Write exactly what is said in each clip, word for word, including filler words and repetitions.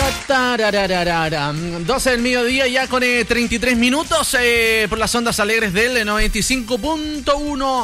doce del mediodía ya con eh, treinta y tres minutos eh, por las ondas alegres del noventa y cinco punto uno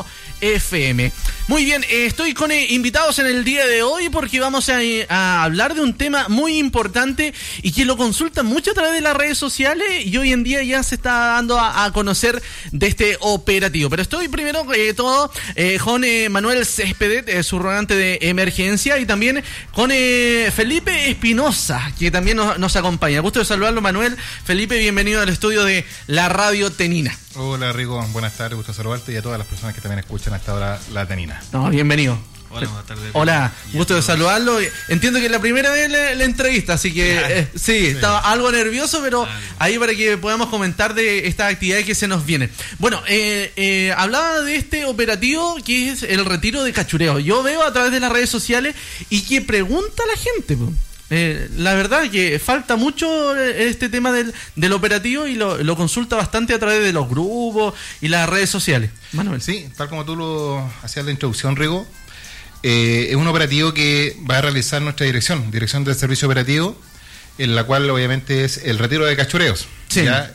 F M. Muy bien, eh, estoy con eh, invitados en el día de hoy porque vamos a, eh, a hablar de un tema muy importante y que lo consultan mucho a través de las redes sociales y hoy en día ya se está dando a, a conocer de este operativo. Pero estoy primero eh, todo eh, con eh, Manuel Céspedes, eh, subrogante de emergencia, y también con eh, Felipe Espinosa, que también nos, nos acompaña. Gusto de saludarlo, Manuel. Felipe, bienvenido al estudio de la Radio Tenina. Hola, Rigo, buenas tardes, gusto saludarte y a todas las personas que también escuchan hasta ahora la Tenina. No, bienvenido. Hola, buenas tardes. Hola, gusto de saludarlo. Entiendo que es la primera vez la, la entrevista, así que eh, sí, sí, estaba algo nervioso, pero vale, ahí para que podamos comentar de estas actividades que se nos vienen. Bueno, eh, eh, hablaba de este operativo que es el retiro de cachureo. Yo veo a través de las redes sociales y que pregunta a la gente, pues. Eh, la verdad que falta mucho este tema del, del operativo y lo, lo consulta bastante a través de los grupos y las redes sociales. Manuel. Sí, tal como tú lo hacías la introducción, Rigo, eh, es un operativo que va a realizar nuestra dirección, Dirección del Servicio Operativo, en la cual obviamente es el retiro de cachureos. Sí. ¿Ya?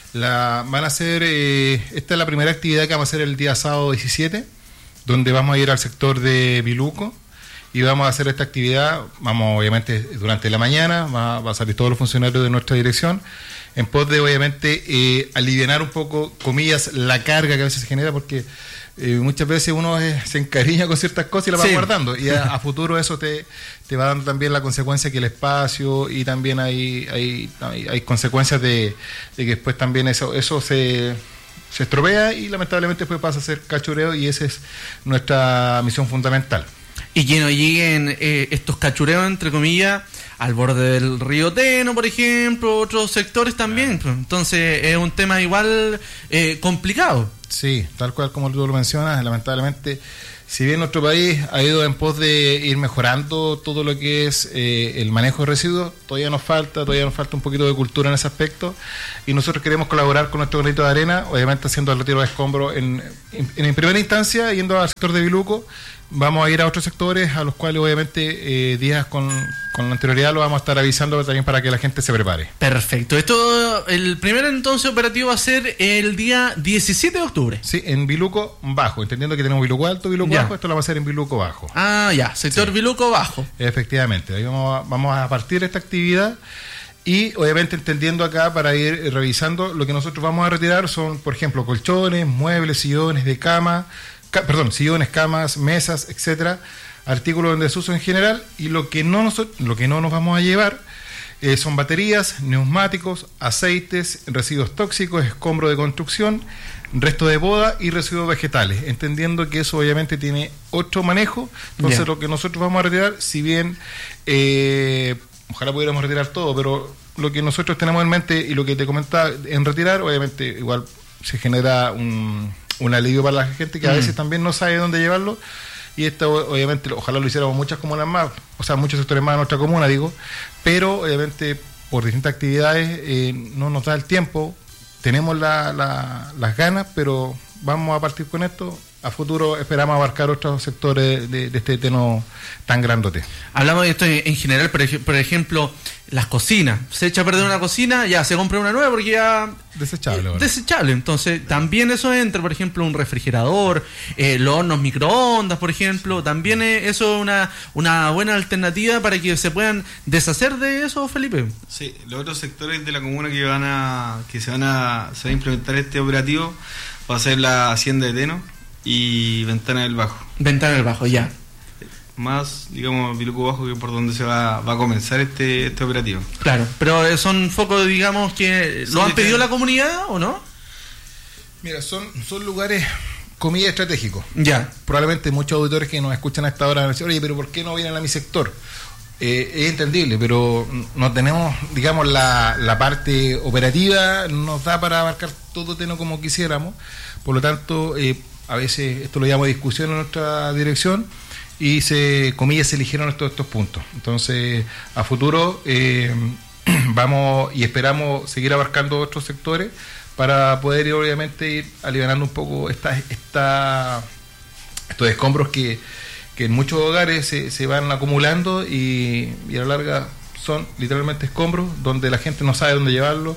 La, van a hacer, eh, esta es la primera actividad que vamos a hacer el día sábado diecisiete, donde vamos a ir al sector de Biluco. Y vamos a hacer esta actividad, vamos obviamente durante la mañana, va, va a salir todos los funcionarios de nuestra dirección, en pos de obviamente eh, alivianar un poco, comillas, la carga que a veces se genera, porque eh, muchas veces uno eh, se encariña con ciertas cosas y las va sí. guardando, y a, a futuro eso te, te va dando también la consecuencia que el espacio, y también hay, hay, hay, hay consecuencias de, de que después también eso, eso se... se estropea y lamentablemente después pasa a ser cachureo, y esa es nuestra misión fundamental. Y que no lleguen eh, estos cachureos, entre comillas, al borde del río Teno, por ejemplo, otros sectores también. Claro. Entonces es un tema igual eh, complicado. Sí, tal cual como tú lo mencionas, lamentablemente, si bien nuestro país ha ido en pos de ir mejorando todo lo que es eh, el manejo de residuos, todavía nos falta, todavía nos falta un poquito de cultura en ese aspecto, y nosotros queremos colaborar con nuestro granito de arena, obviamente haciendo el retiro de escombros en, en, en primera instancia, yendo al sector de Biluco. Vamos a ir a otros sectores a los cuales obviamente eh, días con, con anterioridad lo vamos a estar avisando también para que la gente se prepare. Perfecto. Esto, el primer entonces operativo va a ser el día diecisiete de octubre. Sí, en Biluco Bajo, entendiendo que tenemos Biluco Alto, Biluco ya. Bajo, esto lo va a hacer en Biluco Bajo. Ah, ya, sector sí. Biluco Bajo. Efectivamente, ahí vamos a, vamos a partir esta actividad. Y obviamente entendiendo acá para ir revisando, lo que nosotros vamos a retirar son, por ejemplo, colchones, muebles, sillones de cama, ca- perdón, sillones, camas, mesas, etcétera, artículos en desuso en general, y lo que no nos, lo que no nos vamos a llevar eh, son baterías, neumáticos, aceites, residuos tóxicos, escombros de construcción, resto de poda y residuos vegetales, entendiendo que eso obviamente tiene otro manejo. Entonces yeah. lo que nosotros vamos a retirar, si bien eh, ojalá pudiéramos retirar todo, pero lo que nosotros tenemos en mente y lo que te comentaba en retirar, obviamente igual se genera un, un alivio para la gente que a mm. veces también no sabe dónde llevarlo, y esto obviamente ojalá lo hiciéramos muchas comunas más, o sea muchos sectores más de nuestra comuna, digo, pero obviamente por distintas actividades eh, no nos da el tiempo, tenemos la, la, las ganas, pero vamos a partir con esto. A futuro esperamos abarcar otros sectores de, de este terreno tan grandote. Hablamos de esto en, en general, por, ej- por ejemplo, las cocinas. Se echa a perder una cocina, ya se compra una nueva porque ya... Desechable. Eh, desechable. Entonces, también eso entra, por ejemplo, un refrigerador, eh, los hornos microondas, por ejemplo. También eh, eso es una, una buena alternativa para que se puedan deshacer de eso, Felipe. Sí, los otros sectores de la comuna que van a que se van a, se va a implementar este operativo va a ser la Hacienda de Teno y Ventana del Bajo. Ventana del Bajo, ya. Más, digamos, Biluco Bajo, que por donde se va, va a comenzar este, este operativo. Claro, pero son focos, digamos, que ¿lo han pedido la comunidad o no? Mira, son, son lugares, comillas, estratégicos. Ya. Probablemente muchos auditores que nos escuchan a esta hora van a decir, oye, pero ¿por qué no vienen a mi sector? Eh, es entendible, pero no tenemos, digamos, la, la parte operativa, nos da para abarcar todo Teno como quisiéramos. Por lo tanto, eh, a veces esto lo llamo discusión en nuestra dirección y se, comillas, se eligieron estos, estos puntos. Entonces, a futuro eh, vamos y esperamos seguir abarcando otros sectores para poder ir, obviamente, ir aliviando un poco esta, esta, estos escombros que, que en muchos hogares se, se van acumulando y, y a la larga son literalmente escombros donde la gente no sabe dónde llevarlo.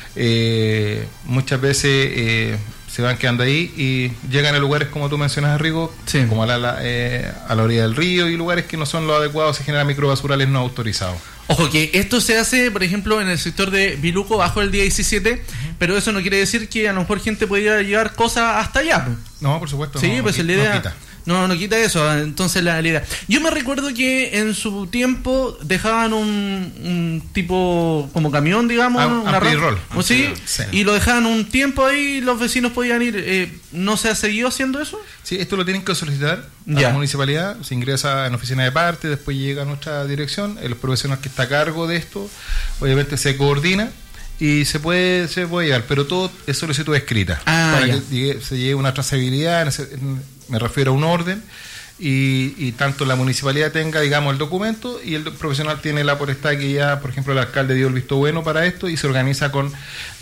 Eh, muchas veces eh, se van quedando ahí y llegan a lugares como tú mencionas, Rigo, sí. como a la, la, eh, a la orilla del río, y lugares que no son los adecuados, se generan microbasurales no autorizados. Ojo, que esto se hace, por ejemplo, en el sector de Viluco, bajo el día diecisiete, uh-huh. pero eso no quiere decir que a lo mejor gente pudiera llevar cosas hasta allá. No, por supuesto. Sí, no, pues no, la idea... no quita. No, no quita eso, entonces la realidad. Yo me recuerdo que en su tiempo dejaban un, un tipo como camión, digamos, ah, una roll, ¿o sí? sí, y lo dejaban un tiempo ahí y los vecinos podían ir. Eh, ¿No se ha seguido haciendo eso? Sí, esto lo tienen que solicitar a ya. la municipalidad, se ingresa en oficina de parte, después llega a nuestra dirección, el profesional que está a cargo de esto, obviamente se coordina y se puede se puede llevar, pero todo es solicitud escrita, ah, para ya. que llegue, se lleve una trazabilidad, en ese, en, me refiero a un orden, y, y tanto la municipalidad tenga, digamos, el documento, y el profesional tiene la potestad que ya, por ejemplo, el alcalde dio el visto bueno para esto y se organiza con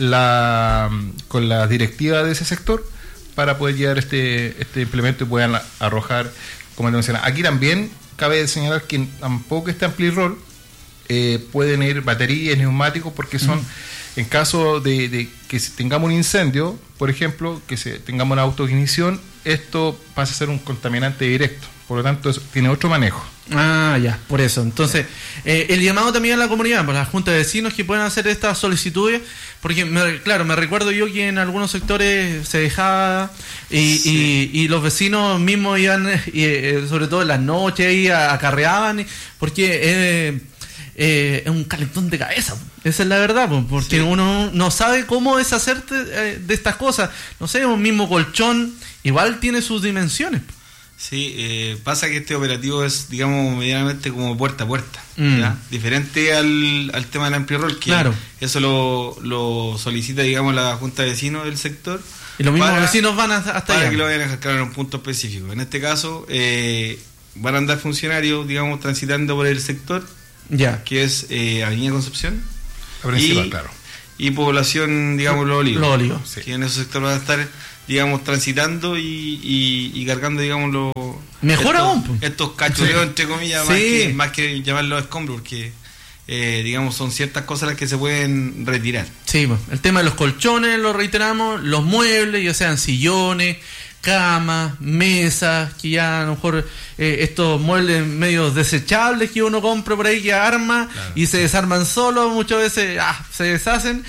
la con la directiva de ese sector para poder llevar este este implemento y puedan arrojar, como te mencionaba. Aquí también cabe señalar que tampoco este ampli-roll eh, pueden ir baterías, neumáticos, porque son... Mm. En caso de, de que tengamos un incendio, por ejemplo, que se, tengamos una autoignición, esto pasa a ser un contaminante directo. Por lo tanto, eso tiene otro manejo. Ah, ya, por eso. Entonces, eh, el llamado también a la comunidad, por la junta de vecinos que puedan hacer estas solicitudes, porque, me, claro, me recuerdo yo que en algunos sectores se dejaba y, sí. y, y los vecinos mismos iban, y, eh, sobre todo en las noches, ahí acarreaban, porque... Eh, Eh, es un calentón de cabeza, esa es la verdad, porque sí. uno no sabe cómo deshacerte de estas cosas. No sé, un mismo colchón igual tiene sus dimensiones. Sí, eh, pasa que este operativo es, digamos, medianamente como puerta a puerta, mm. ¿ya? Diferente al, al tema del ampli-roll, que claro. eso lo, lo solicita, digamos, la junta de vecinos del sector. Y los mismos para, vecinos van hasta allá. Para que lo vayan a dejar claro en un punto específico. En este caso, eh, van a andar funcionarios, digamos, transitando por el sector, ya que es eh, Avenida Concepción y, claro. y población, digamos, Los Olivos, Los Olivos sí. que en esos sectores van a estar, digamos, transitando y, y, y cargando, digamos, los mejor estos, aún estos cachureos, sí. entre comillas, sí. más, que, más que llamarlos escombros, porque eh, digamos, son ciertas cosas las que se pueden retirar. Sí, el tema de los colchones, lo reiteramos, los muebles, ya sean sillones, camas, mesas, que ya a lo mejor eh, estos muebles medios desechables que uno compra por ahí, que arma, claro, y se desarman solos, muchas veces ah, se deshacen,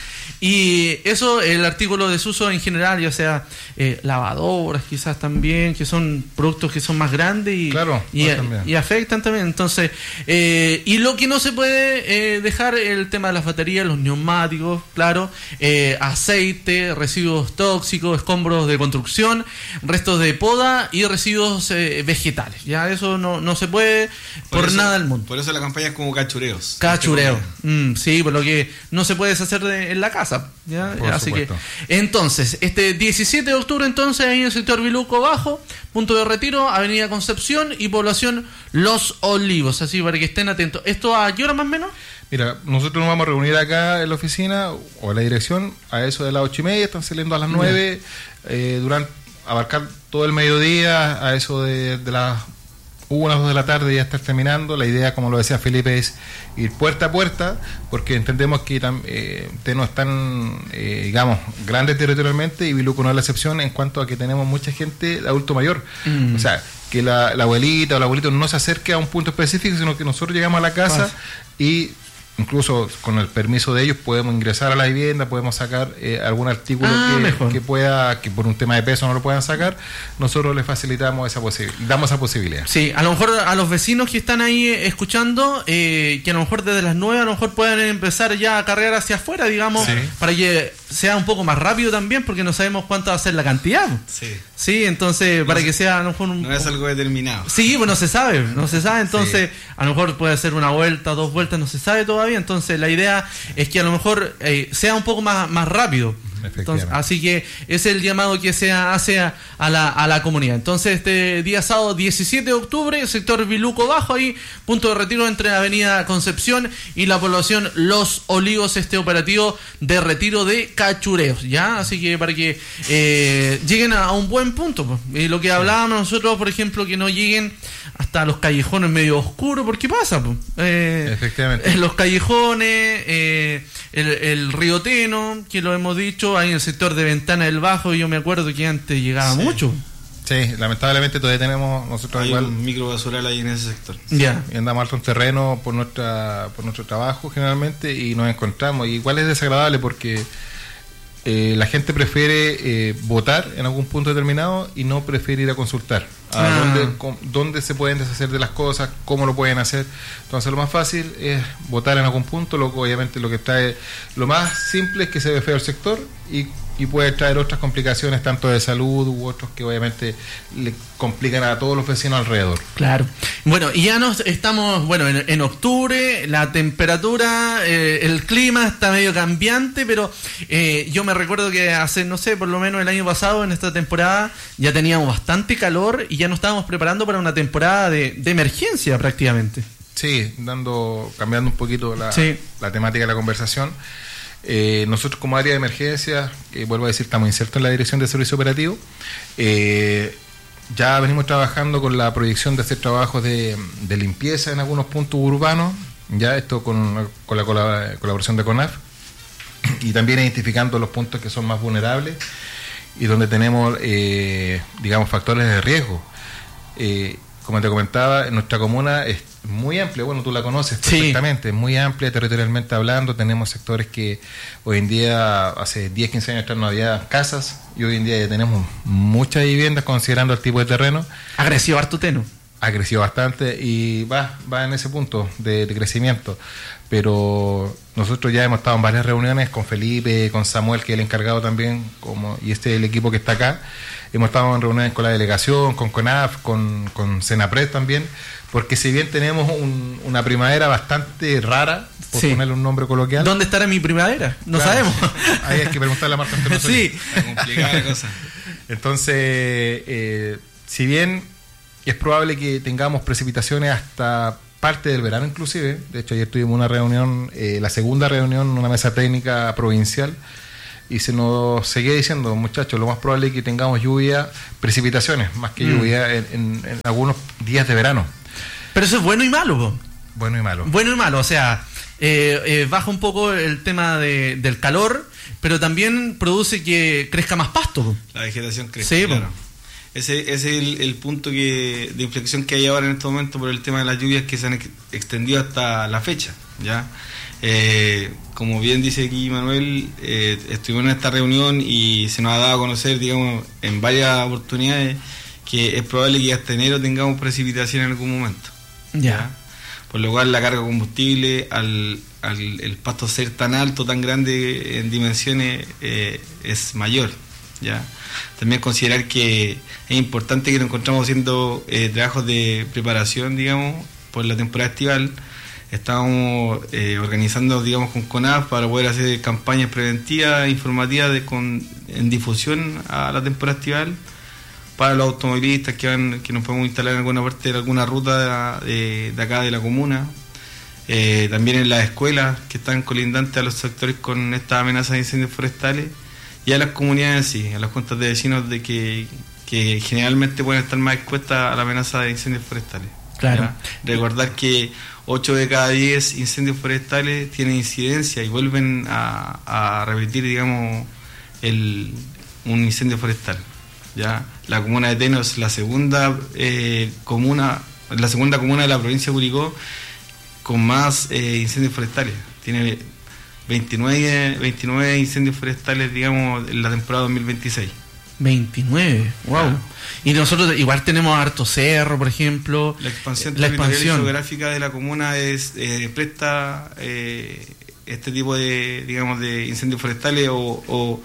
y eso, el artículo de desuso en general, ya sea eh, lavadoras quizás también, que son productos que son más grandes y, claro, y, también. y afectan también. Entonces, eh, y lo que no se puede eh, dejar, el tema de las baterías, los neumáticos, claro, eh, aceite, residuos tóxicos, escombros de construcción, restos de poda y residuos eh, vegetales. Ya eso no, no se puede por, por eso, nada del mundo. Por eso la campaña es como cachureos. Cachureo. Mm, sí, por lo que no se puede deshacer de, en la casa. ¿Ya? Así supuesto. que entonces, este diecisiete de octubre, entonces, ahí en el sector Viluco Bajo, punto de retiro, Avenida Concepción y población Los Olivos. Así para que estén atentos. ¿Esto a qué hora más o menos? Mira, nosotros nos vamos a reunir acá en la oficina o en la dirección a eso de las ocho y media, están saliendo a las nueve, eh, durante abarcar todo el mediodía, a eso de, de las una o dos de la tarde ya estar terminando. La idea, como lo decía Felipe, es ir puerta a puerta, porque entendemos que eh, no están, eh, digamos, grandes territorialmente, y Viluco no es la excepción en cuanto a que tenemos mucha gente de adulto mayor. Mm. O sea, que la, la abuelita o el abuelito no se acerque a un punto específico, sino que nosotros llegamos a la casa Pasa. y incluso con el permiso de ellos podemos ingresar a la vivienda, podemos sacar eh, algún artículo ah, que, que pueda, que por un tema de peso no lo puedan sacar, nosotros les facilitamos esa posibilidad, damos esa posibilidad. Sí, a lo mejor a los vecinos que están ahí escuchando, eh, que a lo mejor desde las nueve a lo mejor puedan empezar ya a cargar hacia afuera, digamos, sí. para que sea un poco más rápido también, porque no sabemos cuánto va a ser la cantidad. Sí. Sí, entonces, no para se, que sea a lo mejor un... No es algo determinado. Sí, pues no se sabe, no se sabe, entonces, sí. a lo mejor puede ser una vuelta, dos vueltas, no se sabe todavía, entonces la idea es que a lo mejor eh, sea un poco más, más rápido. Entonces, así que ese es el llamado que se hace a, a, la, a la comunidad. Entonces, este día sábado diecisiete de octubre, sector Viluco Bajo, ahí, punto de retiro entre la avenida Concepción y la población Los Olivos, este operativo de retiro de cachureos, ¿ya? Así que para que eh, lleguen a, a un buen punto, pues. Y lo que hablábamos nosotros, por ejemplo, que no lleguen hasta los callejones medio oscuros, ¿por qué pasa? Pues? Eh, Efectivamente. Los callejones, eh, el, el río Teno, que lo hemos dicho, ahí en el sector de Ventana del Bajo, yo me acuerdo que antes llegaba sí. mucho. Sí, lamentablemente todavía tenemos nosotros hay igual un micro basural ahí en ese sector. Ya. Y andamos alto en terreno por nuestra por nuestro trabajo generalmente y nos encontramos. Y igual es desagradable porque eh, la gente prefiere eh, votar en algún punto determinado y no prefiere ir a consultar a ah. dónde, con, dónde se pueden deshacer de las cosas, cómo lo pueden hacer. Entonces lo más fácil es votar en algún punto. Lo, obviamente lo que trae, lo más simple es que se ve feo el sector y y puede traer otras complicaciones tanto de salud u otros que obviamente le complican a todos los vecinos alrededor. Claro. Bueno, y ya nos estamos, bueno, en, en octubre, la temperatura, eh, el clima está medio cambiante, pero eh, yo me recuerdo que hace, no sé, por lo menos el año pasado, en esta temporada, ya teníamos bastante calor y ya nos estábamos preparando para una temporada de, de emergencia prácticamente. Sí, dando, cambiando un poquito la, sí. la temática de la conversación. Eh, nosotros como área de emergencia, eh, vuelvo a decir, estamos insertos en la Dirección de Servicio Operativo. Eh, ya venimos trabajando con la proyección de hacer trabajos de, de limpieza en algunos puntos urbanos, ya esto con, con la colaboración de CONAF, y también identificando los puntos que son más vulnerables y donde tenemos, eh, digamos, factores de riesgo. Eh, como te comentaba, en nuestra comuna es muy amplia, bueno, tú la conoces perfectamente, sí. muy amplia territorialmente hablando. Tenemos sectores que hoy en día, hace diez, quince años atrás no había casas y hoy en día ya tenemos muchas viviendas considerando el tipo de terreno. Ha crecido harto Teno. Ha crecido bastante y va, va en ese punto de, de crecimiento. Pero nosotros ya hemos estado en varias reuniones con Felipe, con Samuel, que es el encargado también, como y este es el equipo que está acá. Hemos estado en reuniones con la delegación, con CONAF, con, con Senapred también, porque si bien tenemos un, una primavera bastante rara, por sí. ponerle un nombre coloquial. ¿Dónde estará mi primavera? No claro, sabemos. Ahí hay que preguntarle a Marta Antonio. Sí. Está complicada la cosa. Entonces, eh, si bien es probable que tengamos precipitaciones hasta parte del verano inclusive, de hecho ayer tuvimos una reunión, eh, la segunda reunión, una mesa técnica provincial, y se nos seguía diciendo, muchachos, lo más probable es que tengamos lluvia, precipitaciones, más que mm. lluvia, en, en, en algunos días de verano. Pero eso es bueno y malo, ¿no? Bueno y malo. Bueno y malo, o sea, eh, eh, baja un poco el tema de, del calor, pero también produce que crezca más pasto, ¿no? La vegetación crece, sí, claro. Ese, ese es el, el punto que de inflexión que hay ahora en este momento por el tema de las lluvias que se han ex, extendido hasta la fecha, ¿ya? Eh, como bien dice aquí Manuel, eh, estuvimos en esta reunión y se nos ha dado a conocer, digamos, en varias oportunidades que es probable que hasta enero tengamos precipitación en algún momento. Ya. ¿Ya? Por lo cual la carga de combustible, al, al el pasto ser tan alto, tan grande en dimensiones, eh, es mayor, ¿ya? También considerar que es importante que nos encontramos haciendo eh, trabajos de preparación, digamos, por la temporada estival. Estamos eh, organizando, digamos, con CONAF para poder hacer campañas preventivas, informativas de, con, en difusión a la temporada estival para los automovilistas que van, que nos podemos instalar en alguna parte de alguna ruta de, de acá de la comuna. Eh, también en las escuelas que están colindantes a los sectores con esta amenaza de incendios forestales y a las comunidades en sí, a las juntas de vecinos de que, que generalmente pueden estar más expuestas a la amenaza de incendios forestales. Claro. ¿Ya? Recordar que ocho de cada diez incendios forestales tienen incidencia y vuelven a, a repetir, digamos, el, un incendio forestal. ¿Ya? La comuna de Teno es la segunda eh, comuna, la segunda comuna de la provincia de Curicó con más eh, incendios forestales. Tiene veintinueve, veintinueve incendios forestales, digamos, en la temporada dos mil veintiséis. veintinueve, wow. Claro. Y nosotros igual tenemos harto cerro, por ejemplo. La expansión la territorial expansión y geográfica de la comuna es eh, presta eh, este tipo de, digamos, de incendios forestales o, o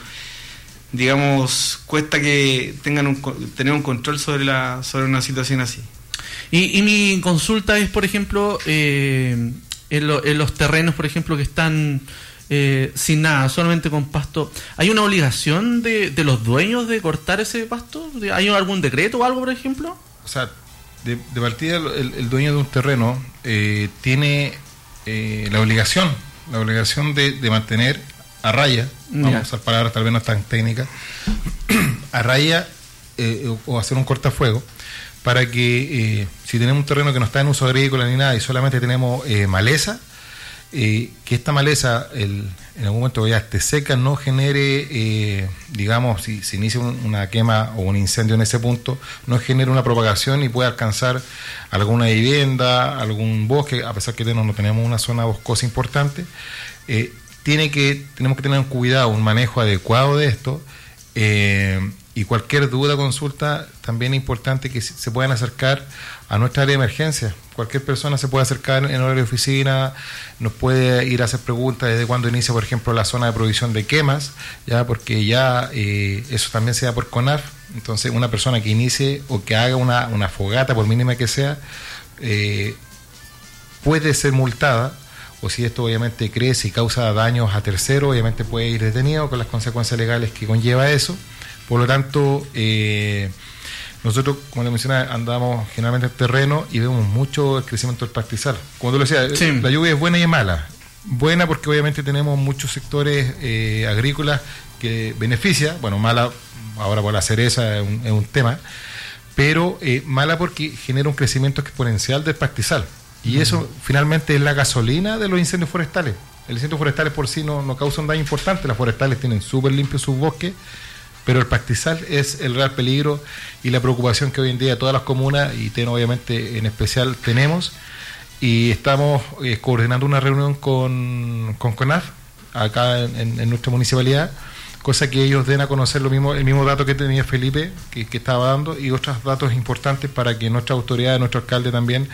digamos, cuesta que tengan un, tener un control sobre la sobre una situación así. Y, y mi consulta es, por ejemplo, eh, en, lo, en los terrenos, por ejemplo, que están eh, sin nada, solamente con pasto. ¿Hay una obligación de, de los dueños de cortar ese pasto? ¿Hay algún decreto o algo, por ejemplo? O sea, de, de partida el, el dueño de un terreno eh, tiene eh, la obligación, la obligación de, de mantener a raya, vamos yeah. a usar palabras tal vez no tan técnicas, a raya eh, o hacer un cortafuego, para que eh, si tenemos un terreno que no está en uso agrícola ni nada y solamente tenemos eh, maleza, eh, que esta maleza el, en algún momento ya esté seca, no genere, eh, digamos, si se si inicia un, una quema o un incendio en ese punto, no genere una propagación y pueda alcanzar alguna vivienda, algún bosque, a pesar que no, no tenemos una zona boscosa importante. Eh, tiene que tenemos que tener un cuidado, un manejo adecuado de esto. Eh, Y cualquier duda, consulta, también es importante que se puedan acercar a nuestra área de emergencia. Cualquier persona se puede acercar en horario de oficina, nos puede ir a hacer preguntas desde cuando inicia, por ejemplo, la zona de provisión de quemas, ya porque ya eh, eso también se da por CONAF. Entonces, una persona que inicie o que haga una, una fogata, por mínima que sea, eh, puede ser multada, o si esto obviamente crece y causa daños a terceros, obviamente puede ir detenido con las consecuencias legales que conlleva eso. Por lo tanto, eh, nosotros, como le mencionaba, andamos generalmente en terreno y vemos mucho el crecimiento del pastizal. Como tú lo decías, sí. La lluvia es buena y es mala. Buena porque obviamente tenemos muchos sectores eh, agrícolas que beneficia, bueno, mala ahora por la cereza es un, es un tema, pero eh, mala porque genera un crecimiento exponencial del pastizal. Y uh-huh. eso finalmente es la gasolina de los incendios forestales. El incendio forestal por sí no, no causa un daño importante, las forestales tienen súper limpios sus bosques, pero el pastizal es el real peligro y la preocupación que hoy en día todas las comunas, y TEN obviamente en especial, tenemos, y estamos eh, coordinando una reunión con, con CONAF acá en, en, en nuestra municipalidad, cosa que ellos den a conocer lo mismo, el mismo dato que tenía Felipe, que, que estaba dando, y otros datos importantes para que nuestra autoridad, nuestro alcalde también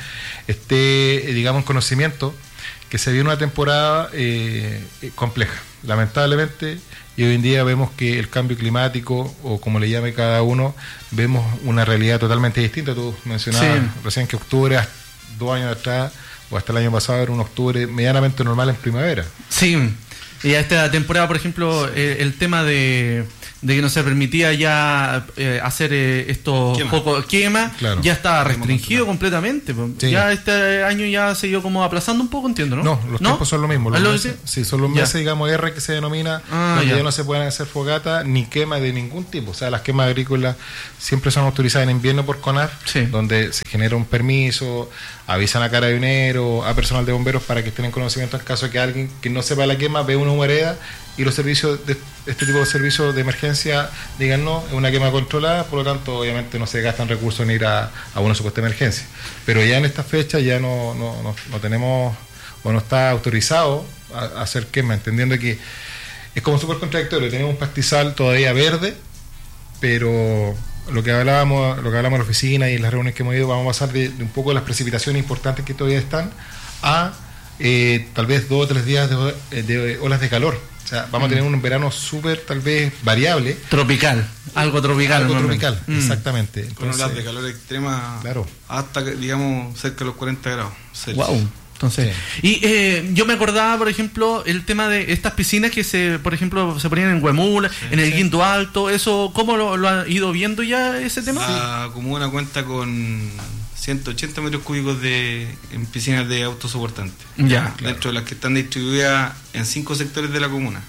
esté, eh, digamos, en conocimiento que se viene una temporada eh, compleja, lamentablemente. Y hoy en día vemos que el cambio climático, o como le llame cada uno, vemos una realidad totalmente distinta. Tú mencionabas sí. recién que octubre, dos años atrás, o hasta el año pasado, era un octubre medianamente normal en primavera. Sí, y a esta temporada, por ejemplo, sí. eh, el tema de, de que no se permitía ya eh, hacer eh, estos quema, poco, quema claro. ya está restringido completamente. Sí. Ya este año ya se ido como aplazando un poco, entiendo, ¿no? No, los ¿No? tiempos son lo mismo. Los ¿Lo meses, sí, son los ya. meses, digamos, R que se denomina, ah, donde ya. ya no se pueden hacer fogatas ni quema de ningún tipo. O sea, las quemas agrícolas siempre son autorizadas en invierno por CONAF, sí. donde se genera un permiso, avisan a carabineros, a personal de bomberos para que estén en conocimiento en caso de que alguien que no sepa la quema ve una humareda y los servicios de este tipo de servicios de emergencia digan no, es una quema controlada, por lo tanto obviamente no se gastan recursos en ir a, a una supuesta emergencia. Pero ya en esta fecha ya no, no, no, no tenemos o no está autorizado a, a hacer quema, entendiendo que es como súper contradictorio. Tenemos un pastizal todavía verde, pero lo que hablábamos lo que hablamos en la oficina y en las reuniones que hemos ido, vamos a pasar de, de un poco las precipitaciones importantes que todavía están a eh, tal vez dos o tres días de, de olas de calor. O sea, vamos mm. a tener un verano súper, tal vez, variable. Tropical, algo tropical. Algo tropical, mm. exactamente. Entonces, con olas de calor extrema, claro. hasta, digamos, cerca de los cuarenta grados Celsius. Wow. Entonces, sí. Y eh, yo me acordaba, por ejemplo, el tema de estas piscinas que se, por ejemplo, se ponían en Huemul, sí, en el sí. Guindo Alto, eso, ¿cómo lo, lo ha ido viendo ya ese tema? La sí. comuna cuenta con ciento ochenta metros cúbicos de en piscinas de autosoportante. Ya. Dentro claro. de las que están distribuidas en cinco sectores de la comuna.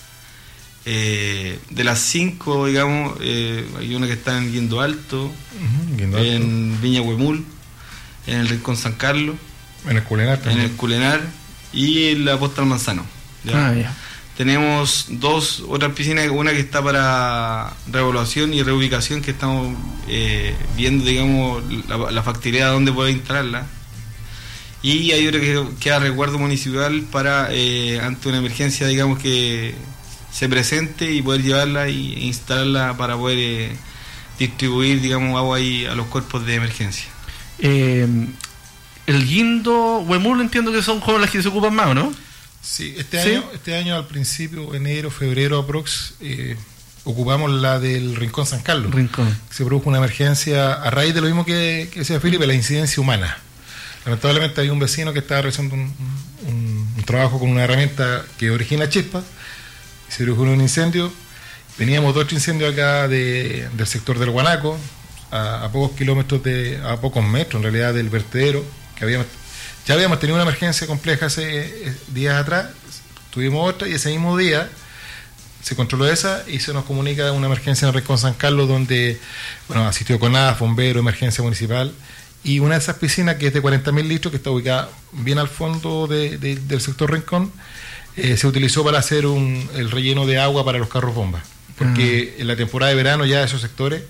Eh, de las cinco, digamos, eh, hay una que está en Guindo Alto, uh-huh, Guindo Alto. En Viña Huemul, en el Rincón San Carlos, en el Culenar también. En el Culenar y en la Postal Manzano. ¿ya? Ah, ya. Tenemos dos otras piscinas, una que está para reevaluación y reubicación, que estamos eh, viendo, digamos, la, la factibilidad de dónde poder instalarla. Y hay otra que queda a resguardo municipal para, eh, ante una emergencia, digamos, que se presente y poder llevarla e instalarla para poder eh, distribuir, digamos, agua ahí a los cuerpos de emergencia. Eh, el Guindo, Huemul, entiendo que son como las que se ocupan más, ¿no? Sí, este ¿Sí? año este año al principio, enero, febrero aprox, eh, ocupamos la del Rincón San Carlos. Rincón. Se produjo una emergencia a raíz de lo mismo que, que decía Felipe, la incidencia humana. Lamentablemente había un vecino que estaba realizando un, un, un trabajo con una herramienta que origina chispas, se originó un incendio. Teníamos otro incendio acá de, del sector del Guanaco, a, a pocos kilómetros, de, a pocos metros en realidad del vertedero, que habíamos, ya habíamos tenido una emergencia compleja hace días atrás, tuvimos otra y ese mismo día se controló esa y se nos comunica una emergencia en el Rincón San Carlos, donde bueno, asistió CONAF, bombero, emergencia municipal, y una de esas piscinas que es de cuarenta mil litros, que está ubicada bien al fondo de, de, del sector Rincón, eh, se utilizó para hacer un, el relleno de agua para los carros bombas. Porque en la temporada de verano ya esos sectores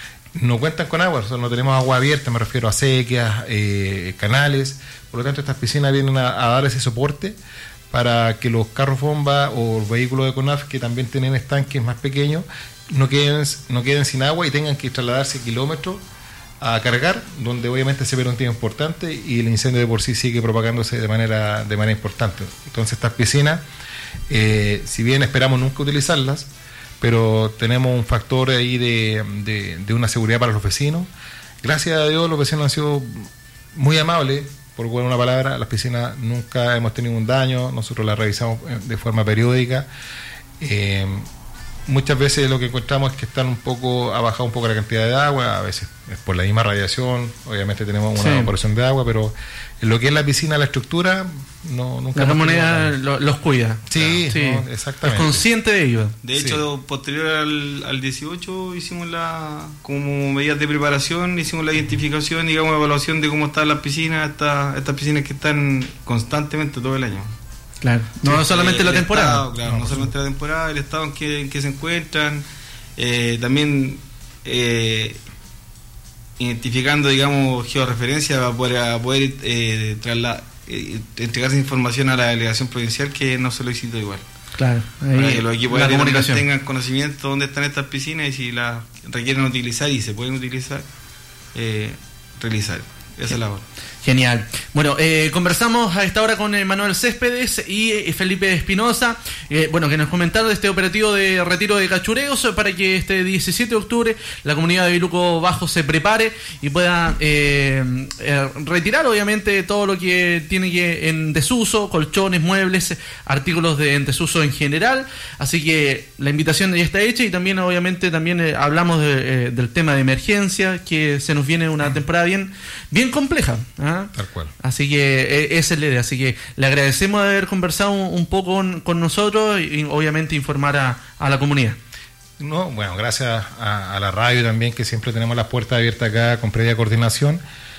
no cuentan con agua, o sea, no tenemos agua abierta, me refiero a acequias, eh, canales, por lo tanto estas piscinas vienen a, a dar ese soporte para que los carros bomba o vehículos de CONAF que también tienen estanques más pequeños no queden, no queden sin agua y tengan que trasladarse kilómetros a cargar, donde obviamente se pierde un tiempo importante y el incendio de por sí sigue propagándose de manera, de manera importante. Entonces estas piscinas, eh, si bien esperamos nunca utilizarlas, pero tenemos un factor ahí de, de, de una seguridad para los vecinos. Gracias a Dios los vecinos han sido muy amables, por buena una palabra. Las piscinas nunca hemos tenido un daño, nosotros las revisamos de forma periódica. Eh, muchas veces lo que encontramos es que están un poco, ha bajado un poco la cantidad de agua, a veces es por la misma radiación, obviamente tenemos una sí. evaporación de agua, pero en lo que es la piscina, la estructura, no nunca... La comunidad lo, los cuida. Sí, sí. No, exactamente. Es consciente de ello. De hecho, sí. posterior al, al dieciocho hicimos la, como medidas de preparación, hicimos la identificación, digamos, evaluación de cómo están las piscinas, estas, estas piscinas que están constantemente todo el año. Claro, no, no solamente el, la el temporada. Estado, claro, no, no solamente la temporada, el estado en que, en que se encuentran, eh, también eh, identificando, digamos, georreferencia para poder, a poder eh, trasla, eh, entregar esa información a la delegación provincial que no se lo solicitó igual. Claro, ahí para que los equipos la de comunicación tengan conocimiento de dónde están estas piscinas y si las requieren utilizar y se pueden utilizar, eh, realizar esa labor. Genial. Bueno, eh, conversamos a esta hora con eh, Manuel Céspedes y eh, Felipe Espinosa, eh, bueno, que nos comentaron de este operativo de retiro de cachureos para que este diecisiete de octubre la comunidad de Biluco Bajo se prepare y pueda eh, eh, retirar obviamente todo lo que tiene que en desuso, colchones, muebles, artículos de en desuso en general. Así que la invitación ya está hecha y también obviamente también eh, hablamos de, eh, del tema de emergencia, que se nos viene una temporada bien, bien compleja, ¿eh? Tal cual. Así que eh, esa es la idea. Así que le agradecemos de haber conversado un, un poco con, con nosotros y obviamente informar a, a la comunidad. No, bueno, gracias a, a la radio también, que siempre tenemos las puertas abiertas acá con previa coordinación.